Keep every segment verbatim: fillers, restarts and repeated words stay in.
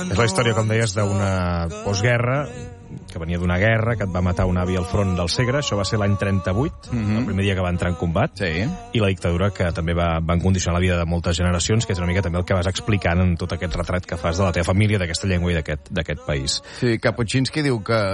És la història, com deies, d'una postguerra que venia d'una guerra, que et va matar un avi al front del Segre. Això va ser l'any trenta-vuit, mm-hmm. el primer dia que va entrar en combat. Sí. I la dictadura, que també va, va condicionar la vida de moltes generacions, que és una mica també el que vas explicant en tot aquest retrat que fas de la teva família, d'aquesta llengua i d'aquest país. Sí, Kapuscinski diu que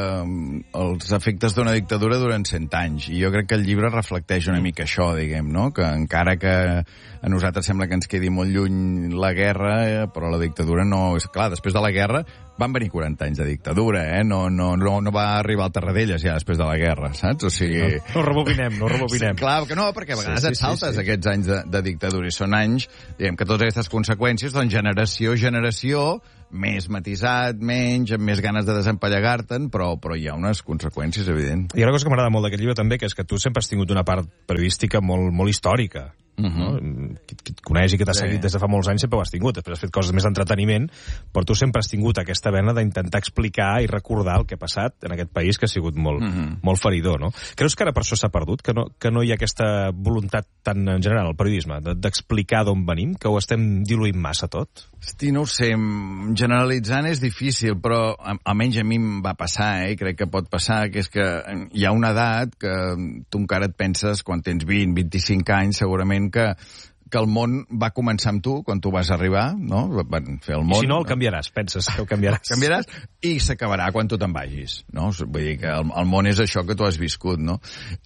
els efectes d'una dictadura duren cent anys, i jo crec que el llibre reflecteix una mica això, diguem, no? Que encara que a nosaltres sembla que ens quedi molt lluny la guerra, eh, però la dictadura no... És clar, després de la guerra van venir quaranta anys de dictadura, eh? No, no, no, no va arribar al Tarradellas ja després de la guerra, saps? O sigui... No, no rebobinem, no rebobinem. Sí, clar, que no, perquè a vegades sí, sí, et saltes sí, sí. aquests anys de, de dictadura, i són anys, diguem, que totes aquestes conseqüències, doncs generació a generació, més matisat, menys, amb més ganes de desempallegar-te'n, però, però hi ha unes conseqüències, evident. Hi ha una cosa que m'agrada molt d'aquest llibre també, que és que tu sempre has tingut una part periodística molt, molt històrica. Uh-huh. No? Qui, qui et coneix i que t'ha sí. seguit des de fa molts anys sempre ho has tingut. Després has fet coses més d'entreteniment, però tu sempre has tingut aquesta vena d'intentar explicar i recordar el que ha passat en aquest país, que ha sigut molt, uh-huh. molt feridor, no? Creus que ara per això s'ha perdut? Que no, que no hi ha aquesta voluntat tan en general al periodisme d'explicar d'on venim? Que ho estem diluint massa tot? Hosti, no ho sé. Generalitzant és difícil, però almenys a mi em va passar, eh? I crec que pot passar, que és que hi ha una edat que tu encara et penses, quan tens vint, vint-i-cinc anys, segurament que, que el món va començar amb tu, quan tu vas arribar, no? Van fer el món. I si no, el canviaràs, penses que el canviaràs. Canviaràs i s'acabarà quan tu te'n vagis, no? Vull dir que el, el món és això que tu has viscut, no?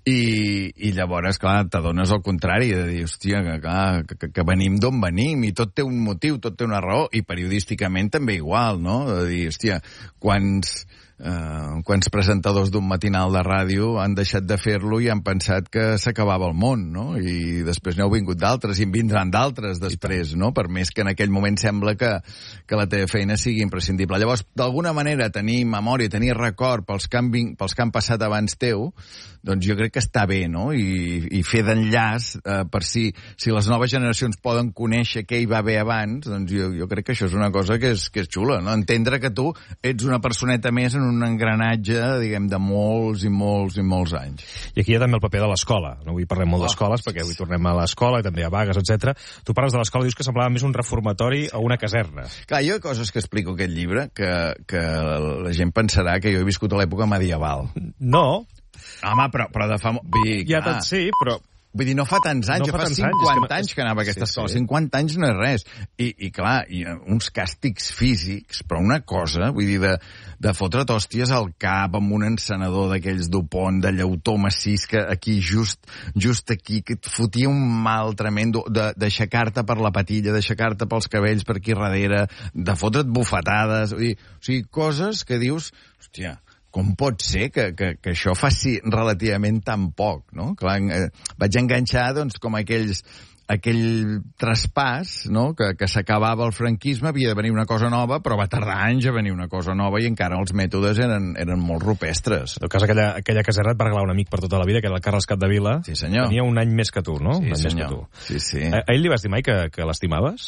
I, i llavors, clar, t'adones al contrari, de dir, hòstia, que, clar, que, que venim d'on venim, i tot té un motiu, tot té una raó, i periodísticament també igual, no? De dir, hòstia, quants... Uh, quants presentadors d'un matinal de ràdio han deixat de fer-lo i han pensat que s'acabava el món, no? I després n'heu vingut d'altres i en vindran d'altres després, no? Per més que en aquell moment sembla que, que la teva feina sigui imprescindible. Llavors, d'alguna manera, tenir memòria, tenir record pels que han, pels que han passat abans teu, doncs jo crec que està bé, no? I, i fer d'enllaç uh, per si, si les noves generacions poden conèixer què hi va haver abans, doncs jo, jo crec que això és una cosa que és, que és xula, no? Entendre que tu ets una personeta més en un engranatge, diguem, de molts i molts i molts anys. I aquí hi ha també el paper de l'escola. No avui parlem molt oh, d'escoles, perquè avui tornem a l'escola i també a vagues, etcètera. Tu parles de l'escola i dius que semblava més un reformatori o una caserna. Clar, jo hi ha coses que explico en aquest llibre que, que la gent pensarà que jo he viscut a l'època medieval. No. Home, però, però de fa... Vull dir, ja tot sí, però... Vull dir, no fa tants anys, no jo fa, fa cinquanta anys que, no... anys que anava a aquesta sí, escola. Sí. cinquanta anys no és res. I, i clar, i uns càstigs físics, però una cosa, vull dir, de, de fotre't hòsties al cap amb un encenedor d'aquells d'Upont, de llautó massís, que aquí, just, just aquí, que et fotia un mal tremendo, d'aixecar-te per la patilla, d'aixecar-te pels cabells per aquí darrere, de fotre't bufetades, vull dir, o sigui, coses que dius, hòstia... Com pot ser que, que, que això faci relativament tan poc, no? Clar, eh, vaig enganxar, doncs, com aquells, aquell traspàs, no?, que, que s'acabava el franquisme, havia de venir una cosa nova, però va tardar anys a venir una cosa nova i encara els mètodes eren, eren molt rupestres. En el cas, aquella, aquella caserna et va regalar un amic per tota la vida, que era el Carles Capdevila. Sí, senyor. Tenia un any més que tu, no? Sí, un any senyor. Més que tu. Sí, sí. A, a ell li vas dir mai que, que l'estimaves?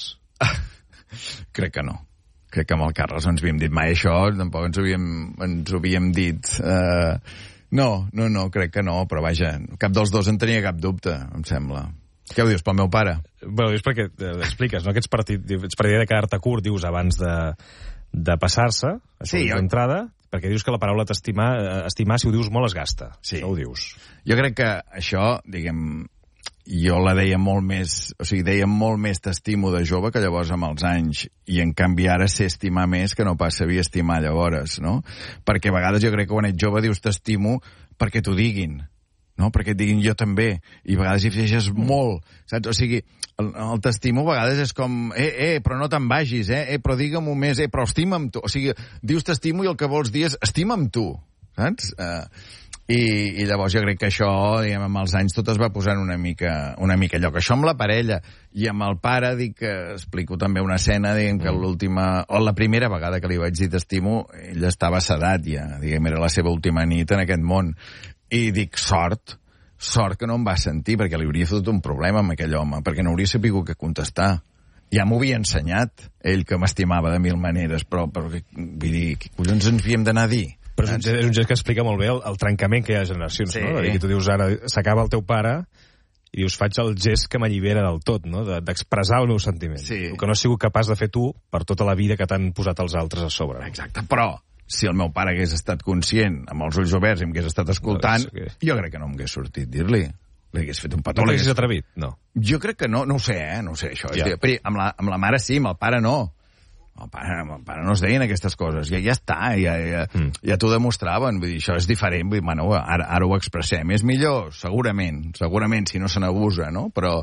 Crec que no. Crec que amb el Carles no ens havíem dit mai això, tampoc ens ho havíem, ens ho havíem dit. Uh, no, no, no, crec que no, però vaja, cap dels dos en tenia cap dubte, em sembla. Què ho dius, pel meu pare? Bé, dius perquè expliques, no? Aquests partits, ets partidari de quedar-te curt, dius, abans de, de passar-se, això sí, d'entrada, jo... perquè dius que la paraula t'estimar, estimar, si ho dius molt, es gasta. Sí. Això ho dius. Jo crec que això, diguem... Jo la deia molt més, o sigui, deia molt més t'estimo de jove que llavors amb els anys, i en canvi ara sé estimar més que no pas sabia estimar llavors, no? Perquè a vegades jo crec que quan ets jove dius t'estimo perquè t'ho diguin, no? Perquè et diguin jo també, i a vegades hi afegeixes molt, saps? O sigui, el, el t'estimo a vegades és com, eh, eh, però no te'n vagis, eh, eh, però digue-m'ho més, eh, però estima'm tu. O sigui, dius t'estimo i el que vols dir és estima'm tu, saps? Eh... I, i llavors jo crec que això, diguem, amb els anys tot es va posant una mica, una mica lloc. Això amb la parella. I amb el pare dic que explico també una escena, diguem, que l'última, o la primera vegada que li vaig dir t'estimo, ell estava sedat ja, diguem, era la seva última nit en aquest món. I dic, sort, sort que no em va sentir, perquè li hauria fotut un problema amb aquell home, perquè no hauria sabut què contestar. Ja m'ho havia ensenyat, ell, que m'estimava de mil maneres, però, però vull dir, què collons ens havíem d'anar a dir? Però és un, és un gest que explica molt bé el, el trencament que hi ha a generacions, sí. No? Que tu dius ara, s'acaba el teu pare i dius, faig el gest que m'allibera del tot, no? D'expressar el meu sentiment. Sí. El que no has sigut capaç de fer tu per tota la vida que t'han posat els altres a sobre. Exacte, però si el meu pare hagués estat conscient, amb els ulls oberts i em hagués estat escoltant, no, que... jo crec que no m'hagués sortit dir-li. Li hagués fet un petó. No t'hagués atrevit? No. Jo crec que no, no ho sé, eh? No ho sé, això. Ja. És dir, però amb la, amb la mare sí, amb el pare no. El pare, el pare no es deien aquestes coses. Ja, ja està, ja, ja, mm. ja t'ho demostraven. Vull dir, això és diferent. Vull dir, bueno, ara, ara ho expressem. És millor? Segurament. Segurament, si no se n'abusa, no? Però...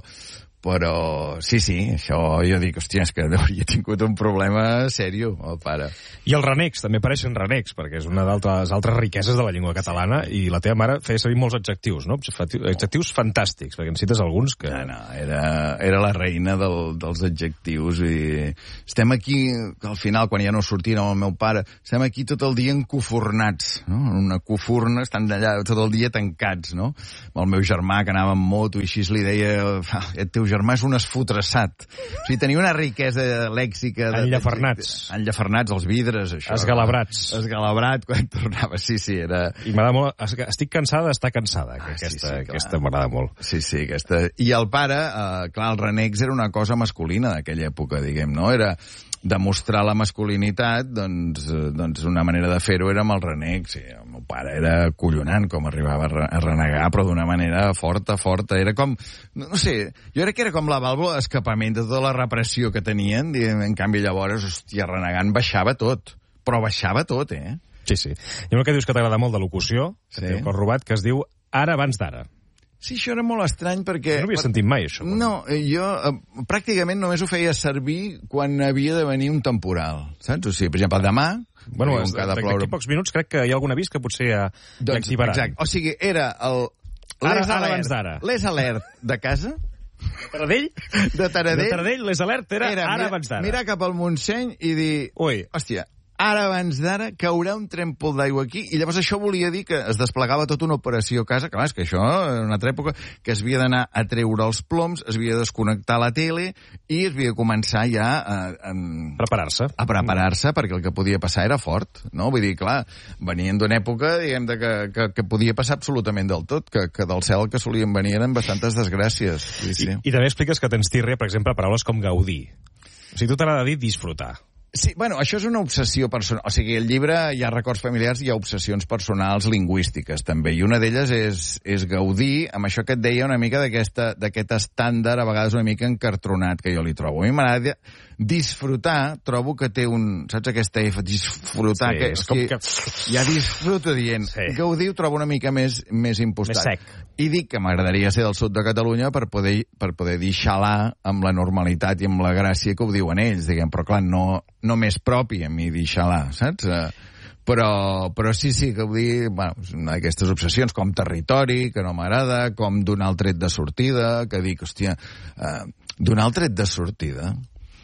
Però sí, sí, això jo dic, hòstia, és que hauria tingut un problema sèrio, el pare. I els renecs, també apareixen renecs, perquè és una d'altres altres riqueses de la llengua catalana, i la teva mare feia servir molts adjectius, no? Adjectius fantàstics, perquè en cites alguns que... No, no, era, era la reina del, dels adjectius, i estem aquí, al final, quan ja no sortien amb el meu pare, estem aquí tot el dia encofornats, no? En una cofurna, estan allà tot el dia tancats, no? El meu germà, que anava amb moto, i així li deia, ah, et teu germà és un esfotrassat. O sigui, tenia una riquesa lèxica... De, enllafernats. Enllafernats, els vidres, això. Esgalabrats. Esgalabrat, quan tornava. Sí, sí, era... I m'agrada molt... Estic cansada d'estar cansada, que ah, aquesta, sí, sí, aquesta m'agrada molt. Sí, sí, aquesta... I el pare, eh, clar, el renecs era una cosa masculina d'aquella època, diguem, no? Era demostrar la masculinitat, doncs, doncs una manera de fer-ho era amb el renec. Sí, el meu pare era collonant com arribava a renegar, però d'una manera forta, forta. Era com, no, no sé, jo crec que era com la vàlvula d'escapament de tota la repressió que tenien, i en canvi llavors, hòstia, renegant baixava tot, però baixava tot, eh? Sí, sí. Hi ha una que dius que t'agrada molt de locució, que sí. Té el cor robat, que es diu Ara abans d'ara. Sí, això era molt estrany perquè... Jo no havia sentit mai, això. No, jo eh, pràcticament només ho feia servir quan havia de venir un temporal, saps? O sigui, per exemple, demà... Bueno, d'aquí pocs minuts crec que hi ha algun avís que potser ja, doncs, ja activaran. Exacte. O sigui, era el... Ara, ara abans d'ara. L'és alert de casa... Taradell? De Taradell. De Taradell, l'és alert era, era ara abans d'ara. Mirar cap al Montseny i dir... Ui. Hòstia, ara abans d'ara caurà un trèmpol d'aigua aquí, i llavors això volia dir que es desplegava tota una operació a casa, clar, és que això era una altra època, que es havia d'anar a treure els ploms, es havia de desconnectar la tele, i es havia de començar ja a... a preparar-se. A preparar-se, perquè el que podia passar era fort, no? Vull dir, clar, venien d'una època, diguem, de que, que, que podia passar absolutament del tot, que, que del cel que solien venir eren bastantes desgràcies. Sí, sí. I, I també expliques que tens tírria, per exemple, paraules com gaudir. O sigui, tu t'agrada dir disfrutar. Sí, bueno, això és una obsessió personal. O sigui, el llibre hi ha records familiars i hi ha obsessions personals lingüístiques, també. I una d'elles és, és gaudir, amb això que et deia una mica d'aquest estàndard, a vegades una mica encartronat, que jo li trobo. A mi m'agrada disfrutar, trobo que té un... Saps aquesta F? Disfrutar, sí, que, és com que... Ja disfruto dient. Sí. Gaudir ho trobo una mica més, més impostat. Més sec. I dic que m'agradaria ser del sud de Catalunya per poder, per poder dir xalar amb la normalitat i amb la gràcia que ho diuen ells, diguem. Però clar, no, no m'és propi a mi dir xalar, saps? Però, però sí, sí, que vull dir, bueno, una d'aquestes obsessions, com territori, que no m'agrada, com donar el tret de sortida, que dic, hòstia, eh, donar el tret de sortida...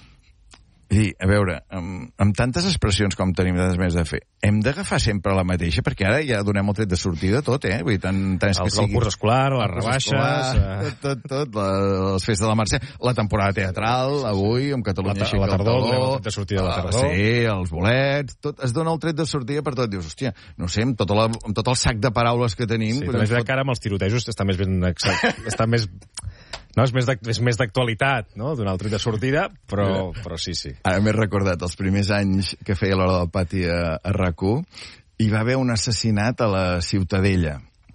I, a veure, amb, amb tantes expressions com tenim de més de fer, hem d'agafar sempre la mateixa, perquè ara ja donem el tret de sortida tot, eh? Vull dir, tant, tant el, que sigui... El curs escolar, les rebaixes... Escolar, eh... Tot, tot, tot, la, les festes de la Mercè, la temporada teatral, avui, amb Catalunya Aixeca el Taló... La tardor, el tret de sortida de la tardor... Sí, els bolets... Tot, es dona el tret de sortida per tot. Dius, hòstia, no sé, amb tot, la, amb tot el sac de paraules que tenim... Sí, també és veritat que ara amb els tirotejos està més ben... està més... No, és més, és més d'actualitat, no?, donar el tret de sortida, però, però sí, sí. Ara m'he recordat els primers anys que feia l'Hora del Pati a, a RAC u, hi va haver un assassinat a la Ciutadella,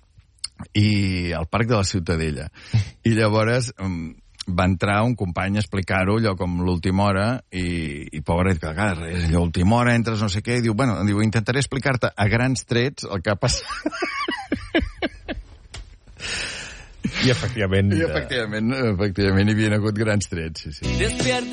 i al Parc de la Ciutadella. I llavors um, va entrar un company a explicar-ho, allò com l'última hora, i, i pobret, que clar, és allò, última hora, entres no sé què, i diu, bueno, diu, intentaré explicar-te a grans trets el que ha passat. I efectivament... I efectivament, efectivament hi havia hagut grans trets, sí, sí.